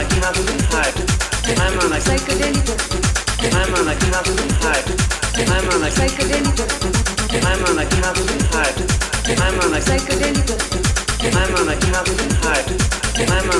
Captain Hype. I'm on a psychedelic. I'm on a Captain Hype. I'm on a psychedelic. I'm on a Captain Hype. I'm on a psychedelic. I'm on a Captain Hype. I'm on